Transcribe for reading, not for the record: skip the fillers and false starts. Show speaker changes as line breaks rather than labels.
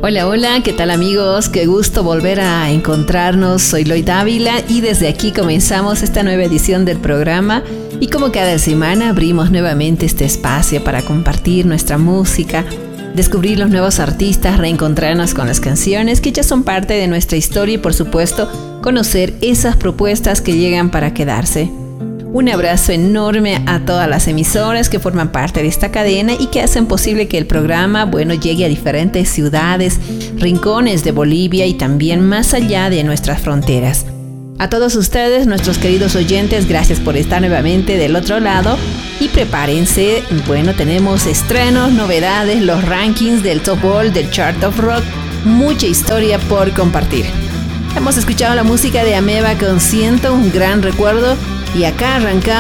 Hola, hola, ¿qué tal amigos? Qué gusto volver a encontrarnos. Soy Loy Dávila y desde aquí comenzamos esta nueva edición del programa y como cada semana abrimos nuevamente este espacio para compartir nuestra música, descubrir los nuevos artistas, reencontrarnos con las canciones que ya son parte de nuestra historia y por supuesto conocer esas propuestas que llegan para quedarse. Un abrazo enorme a todas las emisoras que forman parte de esta cadena y que hacen posible que el programa, llegue a diferentes ciudades, rincones de Bolivia y también más allá de nuestras fronteras. A todos ustedes, nuestros queridos oyentes, gracias por estar nuevamente del otro lado y prepárense, tenemos estrenos, novedades, los rankings del Top Ball, del Chart of Rock, mucha historia por compartir. Hemos escuchado la música de Ameba con Siento, un gran recuerdo. Y acá arrancamos